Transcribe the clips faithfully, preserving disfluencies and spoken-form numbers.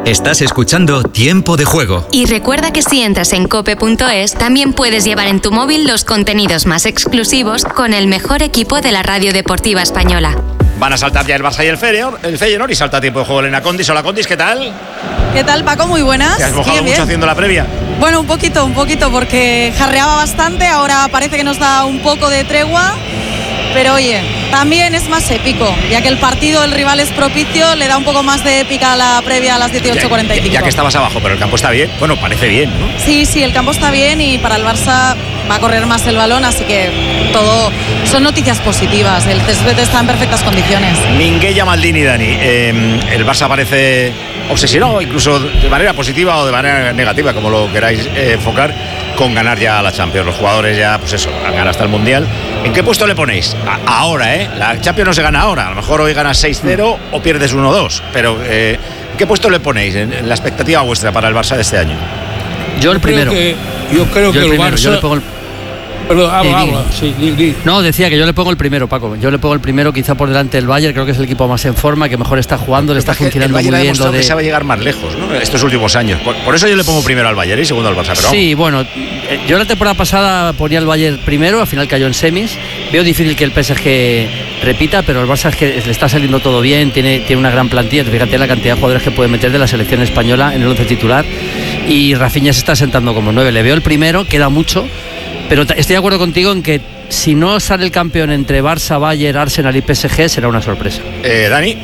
Estás escuchando Tiempo de Juego. Y recuerda que si entras en cope punto es, también puedes llevar en tu móvil los contenidos más exclusivos con el mejor equipo de la radio deportiva española. Van a saltar ya el Barça y el Feyenoord, el Feyenoord y salta a tiempo de juego Elena Condis. Hola Condis, ¿qué tal? ¿Qué tal, Paco? Muy buenas. ¿Te has mojado bien, mucho bien. haciendo la previa? Bueno, un poquito, un poquito, porque jarreaba bastante, ahora parece que nos da un poco de tregua. Pero oye, también es más épico, ya que el partido del rival es propicio, le da un poco más de épica a la previa a las dieciocho cuarenta y cinco. Ya, ya que estabas abajo, pero el campo está bien. Bueno, parece bien, ¿no? Sí, sí, el campo está bien y para el Barça va a correr más el balón, así que todo son noticias positivas. El césped está en perfectas condiciones. Minguella, Maldini, Dani. Eh, el Barça parece obsesionado, incluso de manera positiva o de manera negativa, como lo queráis eh, enfocar, con ganar ya a la Champions. Los jugadores ya, pues eso, han ganado hasta el Mundial. ¿En qué puesto le ponéis? A- ahora, ¿eh? La Champions no se gana ahora. A lo mejor hoy ganas seis cero o pierdes uno dos. Pero, eh, ¿en qué puesto le ponéis en, en la expectativa vuestra para el Barça de este año? Yo el primero. Creo que, yo creo Yo que el el primero, Barça. yo le pongo el- Perdón, habla, Sí, di. habla. Sí, di, di. No, decía que yo le pongo el primero, Paco. Yo le pongo el primero, quizá por delante del Bayern. Creo que es el equipo más en forma, que mejor está jugando, le está funcionando muy el Bayern ha bien. demostrado Lo de... que sabe llegar más lejos, ¿no? Estos últimos años. Por, por eso yo le pongo primero al Bayern y segundo al Barça. Pero Sí, bueno, eh, yo la temporada pasada ponía el Bayern primero, al final cayó en semis. Veo difícil que el P S G repita, pero el Barça es que le está saliendo todo bien, tiene, tiene una gran plantilla. Fíjate la cantidad de jugadores que puede meter de la selección española en el once titular. Y Rafinha se está sentando como nueve. Le veo el primero, queda mucho. Pero t- estoy de acuerdo contigo en que si no sale el campeón entre Barça, Bayern, Arsenal y P S G será una sorpresa. Eh, Dani.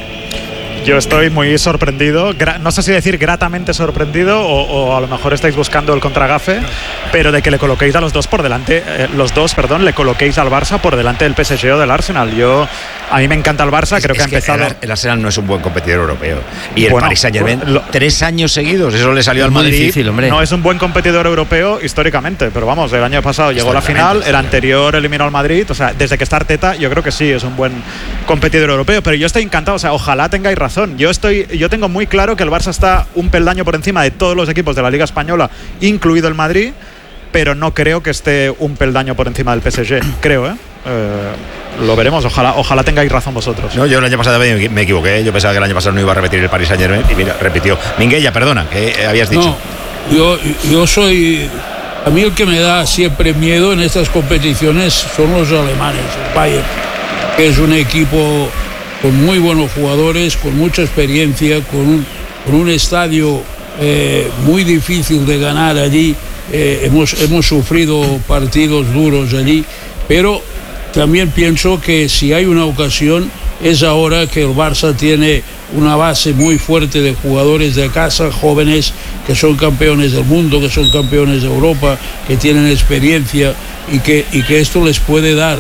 Yo estoy muy sorprendido, gra- no sé si decir gratamente sorprendido o, o a lo mejor estáis buscando el contragafe, pero de que le coloquéis a los dos por delante, eh, los dos, perdón, le coloquéis al Barça por delante del P S G o del Arsenal. Yo, a mí me encanta el Barça, Es- creo es que ha empezado. El, el Arsenal no es un buen competidor europeo. Y el Bueno, Paris Saint-Germain, lo- tres años seguidos, eso le salió al Muy Madrid. difícil, hombre. No es un buen competidor europeo históricamente, pero vamos, el año pasado llegó a la final, el anterior eliminó al Madrid, o sea, desde que está Arteta yo creo que sí, es un buen competidor europeo, pero yo estoy encantado, o sea, ojalá tengáis razón. Yo estoy, yo tengo muy claro que el Barça está un peldaño por encima de todos los equipos de la Liga Española, incluido el Madrid, pero no creo que esté un peldaño por encima del P S G, creo, ¿eh? Eh, lo veremos, ojalá, ojalá tengáis razón vosotros. No, yo el año pasado me me equivoqué. Yo pensaba que el año pasado no iba a repetir el Paris Saint-Germain y mira, repitió. Minguella, perdona, ¿qué habías dicho? No, yo, yo soy. A mí el que me da siempre miedo en estas competiciones son los alemanes, el Bayern, que es un equipo con muy buenos jugadores, con mucha experiencia, con un, con un estadio eh, muy difícil de ganar allí. Eh, hemos, hemos sufrido partidos duros allí, pero también pienso que si hay una ocasión es ahora que el Barça tiene una base muy fuerte de jugadores de casa, jóvenes que son campeones del mundo, que son campeones de Europa, que tienen experiencia y que, y que esto les puede dar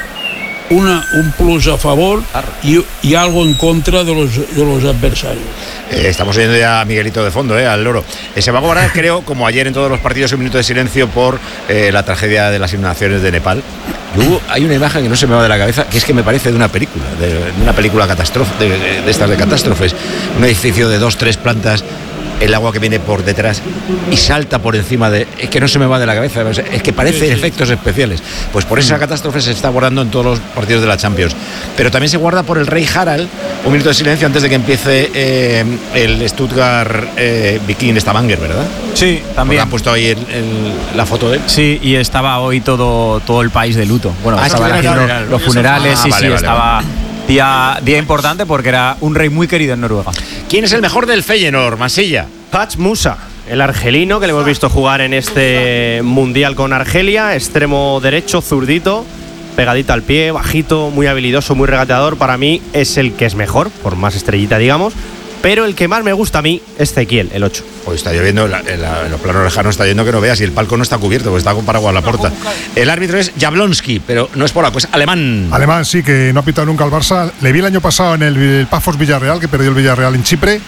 una, un plus a favor y, y algo en contra de los, de los adversarios. Eh, estamos oyendo ya a Miguelito de fondo, eh, al loro. Eh, se va a guardar, creo, como ayer en todos los partidos, un minuto de silencio por eh, la tragedia de las inundaciones de Nepal. Y hubo, hay una imagen que no se me va de la cabeza, que es que me parece de una película, de, de una película catástrofe, de, de, de estas de catástrofes. Un edificio de dos, tres plantas, el agua que viene por detrás y salta por encima de... Es que no se me va de la cabeza, es que parece Sí, sí. efectos especiales. Pues por esa catástrofe se está guardando en todos los partidos de la Champions. Pero también se guarda por el rey Harald, un minuto de silencio antes de que empiece eh, el Stuttgart eh, Viking Stavanger, ¿verdad? Sí, Porque también. han puesto ahí el- el- la foto de él. Sí, y estaba hoy todo, todo el país de luto. Bueno, Ah, estaban es que era haciendo funeral. los funerales, Ah, sí, vale, sí, vale, estaba día, día importante porque era un rey muy querido en Noruega. ¿Quién es el mejor del Feyenoord, Masilla? Patch Musa, el argelino que le hemos visto jugar en este mundial con Argelia, extremo derecho, zurdito, pegadito al pie, bajito, muy habilidoso, muy regateador. Para mí es el que es mejor, por más estrellita, digamos. Pero el que más me gusta a mí es Ezequiel, el ocho. Hoy está lloviendo, en, la- en la- en los planos lejanos está lloviendo que no veas y el palco no está cubierto, porque está con paraguas a la puerta. El árbitro es Jablonski, pero no es polaco, es alemán. Alemán, sí, que no ha pitado nunca al Barça. Le vi el año pasado en el, el Pafos Villarreal, que perdió el Villarreal en Chipre.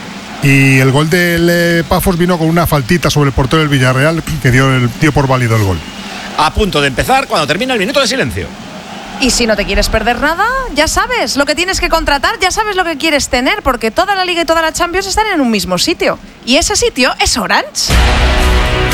Y el gol del eh, Pafos vino con una faltita sobre el portero del Villarreal, que dio, el, dio por válido el gol. A punto de empezar cuando termina el minuto de silencio. Y si no te quieres perder nada, ya sabes lo que tienes que contratar, ya sabes lo que quieres tener, porque toda la Liga y toda la Champions están en un mismo sitio. Y ese sitio es Orange.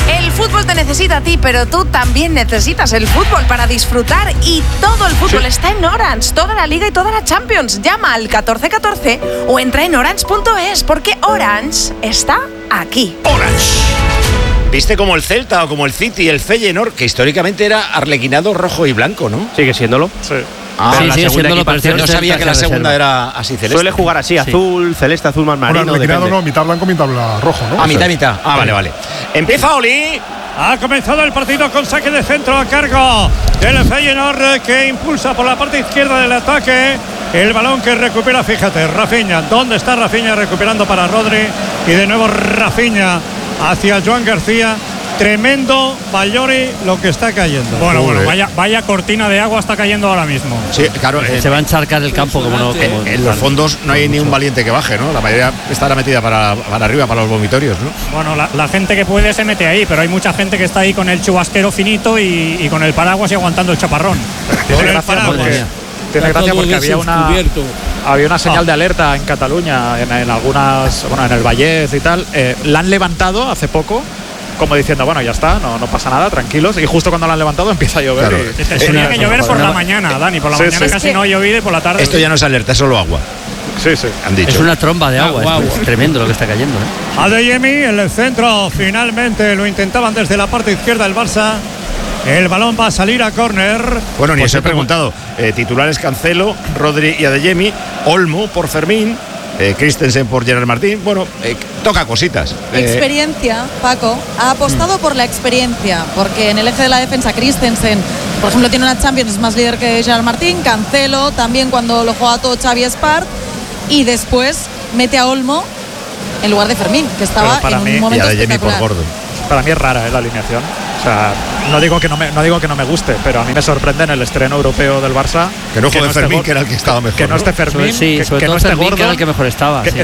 El fútbol te necesita a ti, pero tú también necesitas el fútbol para disfrutar y todo el fútbol sí. está en Orange, toda la Liga y toda la Champions. Llama al catorce catorce o entra en orange punto es porque Orange está aquí. Orange. ¿Viste como el Celta o como el City, el Feyenoord, que históricamente era arlequinado rojo y blanco, ¿no? Sigue siéndolo. Sí. Ah, sí, la sigue segunda siéndolo, equipación, no sabía que la segunda reserva. era así celeste. Suele jugar así, azul, sí. celeste, azul más marino. Bueno, arlequinado no, mitad blanco, mitad rojo, ¿no? Ah, mitad, mitad. Ah, vale, vale. Empieza Oli. Ha comenzado el partido con saque de centro a cargo del Feyenoord, que impulsa por la parte izquierda del ataque. El balón que recupera, fíjate, Rafinha. ¿Dónde está Rafinha? Recuperando para Rodri. Y de nuevo Rafinha hacia Joan García. Tremendo Ballori lo que está cayendo. Bueno, bueno, vaya, vaya cortina de agua está cayendo ahora mismo. Sí, claro. Eh, se va a encharcar el campo como no. Como en los fondos no hay ni un valiente que baje, ¿no? La mayoría estará metida para, para arriba, para los vomitorios, ¿no? Bueno, la, la gente que puede se mete ahí, pero hay mucha gente que está ahí con el chubasquero finito y, y con el paraguas y aguantando el chaparrón. Tiene gracia porque, tiene gracia porque había una, había una señal de alerta en Cataluña, en, en algunas, bueno, en el Vallès y tal. Eh, la han levantado hace poco, como diciendo, bueno, ya está, no, no pasa nada, tranquilos. Y justo cuando lo han levantado empieza a llover. Claro. Y, eh, tenía que llover por la mañana, Dani. Por la sí, mañana sí. casi no ha llovido y por la tarde. Esto ya no es alerta, es solo agua. Sí, sí. Han dicho. Es una tromba de agua. Ah, es, es tremendo lo que está cayendo. ¿eh? Adeyemi, el centro, finalmente lo intentaban desde la parte izquierda del Barça. El balón va a salir a córner. Bueno, ni pues os he preguntado. Eh, titulares Cancelo, Rodri y Adeyemi. Olmo por Fermín. Eh, Christensen por Gerard Martín. Bueno, eh, toca cositas. Experiencia, Paco. Ha apostado por la experiencia, porque en el eje de la defensa Christensen, por ejemplo, tiene una Champions, es más líder que Gerard Martín. Cancelo también cuando lo juega todo Xavi Espart. Y después mete a Olmo en lugar de Fermín, que estaba en un mí, momento y espectacular. por Gordon. Para mí es rara, ¿eh?, la alineación. O sea, no digo que no me, no digo que no me guste, pero a mí me sorprende en el estreno europeo del Barça que no juegue no Fermín, esté, que era el que estaba mejor. Que no esté Fermín, sí, que, sobre que todo no esté Fermín, Gordon, que era el que mejor estaba. Que, sí.